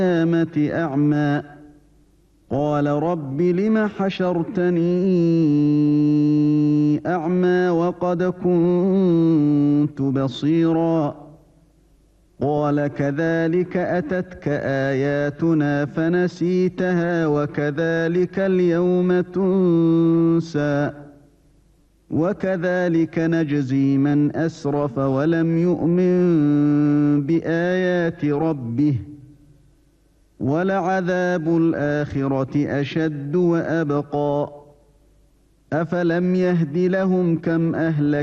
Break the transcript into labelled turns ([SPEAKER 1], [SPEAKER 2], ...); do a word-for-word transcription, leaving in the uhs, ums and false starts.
[SPEAKER 1] القيامة أعمى قال رب لم حشرتني أعمى وقد كنت بصيرا قال كذلك أتتك آياتنا فنسيتها وكذلك اليوم تنسى وكذلك نجزي من أسرف ولم يؤمن بآيات ربه ولعذاب الآخرة أشد وأبقى أفلم يهد لهم كم أهلكنا